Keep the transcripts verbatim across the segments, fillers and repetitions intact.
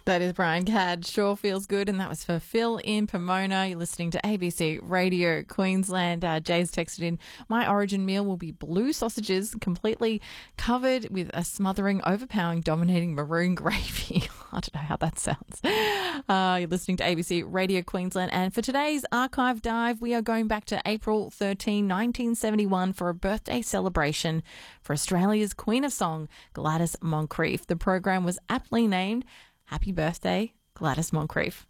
That is Brian Cadd. Sure feels good. And that was for Phil in Pomona. You're listening to A B C Radio Queensland. Uh, Jay's texted in, my origin meal will be blue sausages completely covered with a smothering, overpowering, dominating maroon gravy. I don't know how that sounds. Uh, you're listening to A B C Radio Queensland. And for today's archive dive, we are going back to April thirteenth, nineteen seventy-one for a birthday celebration for Australia's Queen of Song, Gladys Moncrief. The program was aptly named Happy Birthday, Gladys Moncrief.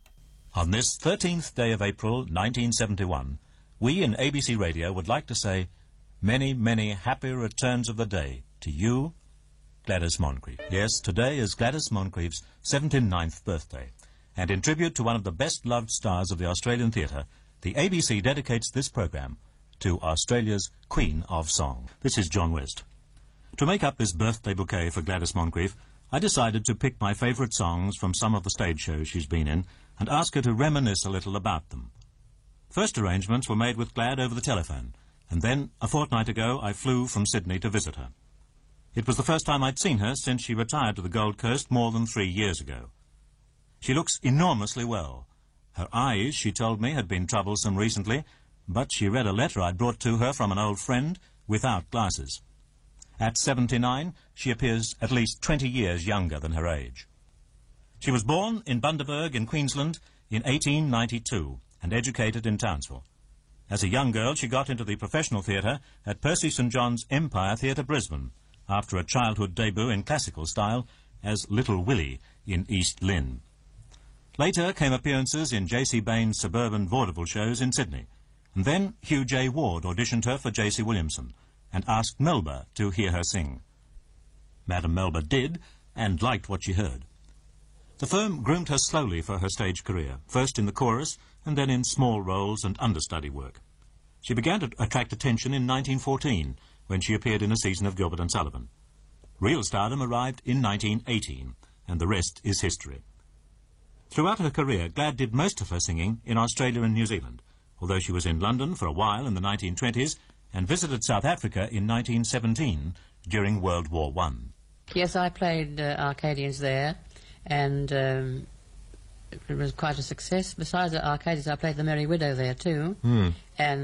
On this thirteenth day of April nineteen seventy-one, we in A B C Radio would like to say many, many happy returns of the day to you, Gladys Moncrief. Yes, today is Gladys Moncrief's seventy-ninth birthday, and in tribute to one of the best-loved stars of the Australian theatre, the A B C dedicates this program to Australia's Queen of Song. This is John West. To make up this birthday bouquet for Gladys Moncrief, I decided to pick my favourite songs from some of the stage shows she's been in and ask her to reminisce a little about them. First arrangements were made with Glad over the telephone, and then, a fortnight ago, I flew from Sydney to visit her. It was the first time I'd seen her since she retired to the Gold Coast more than three years ago. She looks enormously well. Her eyes, she told me, had been troublesome recently, but she read a letter I'd brought to her from an old friend without glasses. At seventy-nine, she appears at least twenty years younger than her age. She was born in Bundaberg in Queensland in eighteen ninety-two and educated in Townsville. As a young girl, she got into the professional theatre at Percy St John's Empire Theatre, Brisbane, after a childhood debut in classical style as Little Willie in East Lynne. Later came appearances in J C Bain's suburban vaudeville shows in Sydney, and then Hugh J. Ward auditioned her for J C Williamson and asked Melba to hear her sing. Madame Melba did, and liked what she heard. The firm groomed her slowly for her stage career, first in the chorus and then in small roles and understudy work. She began to attract attention in nineteen fourteen, when she appeared in a season of Gilbert and Sullivan. Real stardom arrived in nineteen eighteen, and the rest is history. Throughout her career, Glad did most of her singing in Australia and New Zealand, although she was in London for a while in the nineteen twenties and visited South Africa in nineteen seventeen during World War One. Yes, I played uh, Arcadians there, and um, it was quite a success. Besides the Arcadians, I played the Merry Widow there too. Mm. And